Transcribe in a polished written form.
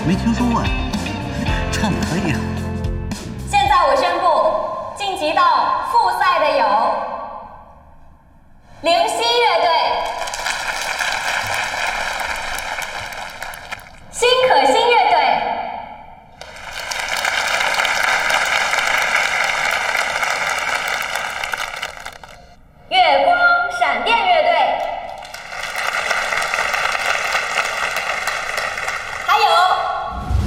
没听说过呀，唱的可以啊。 现在我宣布，晋级到复赛的有灵犀乐队、新可心乐队、月